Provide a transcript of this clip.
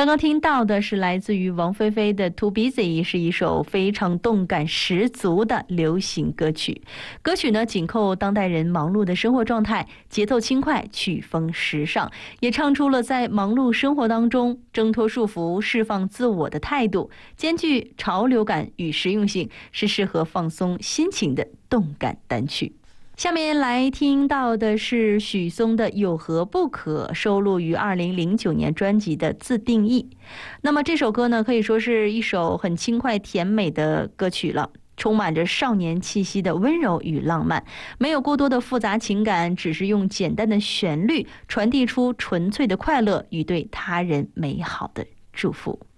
刚刚听到的是来自于王菲菲的《Too Busy》，是一首非常动感十足的流行歌曲。歌曲呢紧扣当代人忙碌的生活状态，节奏轻快，曲风时尚，也唱出了在忙碌生活当中挣脱束缚、释放自我的态度，兼具潮流感与实用性，是适合放松心情的动感单曲。下面来听到的是许嵩的《有何不可》，收录于2009年专辑的《自定义》。那么这首歌呢，可以说是一首很轻快甜美的歌曲了，充满着少年气息的温柔与浪漫，没有过多的复杂情感，只是用简单的旋律传递出纯粹的快乐与对他人美好的祝福。